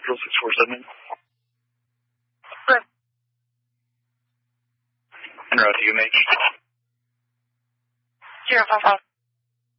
Capital 647. Good. En route to UMH. 055.